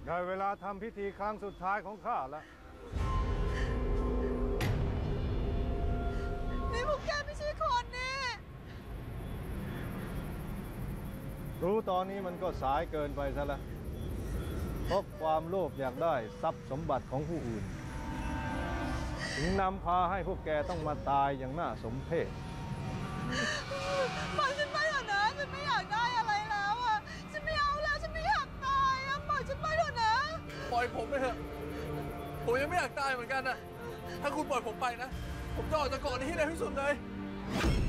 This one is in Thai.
ได้เวลาทำพิธีครั้งสุดท้ายของข้าแล้วนี่พวกแกไม่ใช่คนนี่รู้ตอนนี้มันก็สายเกินไปซะแล้วเพราะความโลภอยากได้ทรัพย์สมบัติของผู้อื่นถึงนำพาให้พวกแกต้องมาตายอย่างน่าสมเพชปล่อยฉันไปเถอะนะฉันไม่อยากได้อะไรแล้วอ่ะฉันไม่เอาแล้วฉันไม่อยากตายอ่ะปล่อยฉันไปเถอะนะปล่อยผมไปเถอะผมยังไม่อยากตายเหมือนกันนะถ้าคุณปล่อยผมไปนะผมจะออกจากเกาะนี้ให้เร็วที่สุดเลย